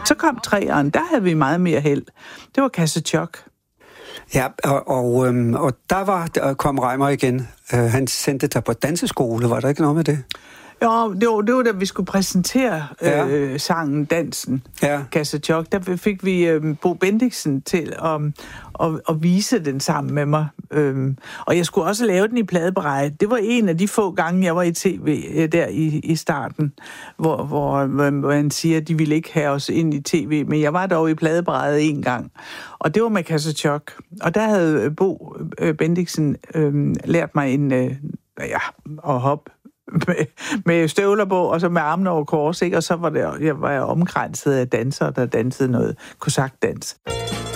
Så kom 3'eren, der havde vi meget mere held. Det var Kasse-Chok. Ja, og der kom Reimer igen. Han sendte dig på danseskole, var der ikke noget med det? Jo, det var da vi skulle præsentere sangen Dansen, Kasse-Chok. Der fik vi Bo Bendiksen til at vise den sammen med mig. Og jeg skulle også lave den i pladebereje. Det var en af de få gange, jeg var i tv der i starten, hvor han siger, at de ville ikke have os ind i tv, men jeg var dog i pladebereje en gang. Og det var med Kasse-Chok. Og der havde Bo Bendiksen lært mig at hoppe med støvler på, og så med armene over kors, ikke? Og så var jeg omkranset af dansere, der dansede noget kosakdans.